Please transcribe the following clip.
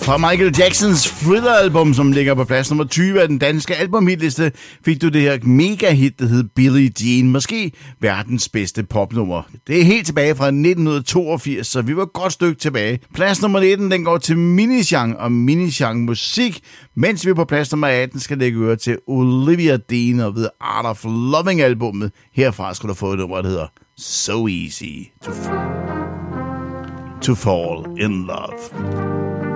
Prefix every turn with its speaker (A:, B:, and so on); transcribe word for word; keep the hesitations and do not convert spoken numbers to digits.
A: Fra Michael Jacksons Thriller-album, som ligger på plads nummer tyve af den danske albumhitliste, fik du det her mega-hit, der hed Billie Jean. Måske verdens bedste popnummer. Det er helt tilbage fra nitten toogfirs, så vi var et godt stykke tilbage. Plads nummer nitten, den går til Minichang og Minichang musik, mens vi på plads nummer atten skal lægge øre til Olivia Dean og The Art of Loving-albummet. Herfra skal du få et nummer, der hedder So Easy to, to Fall in Love.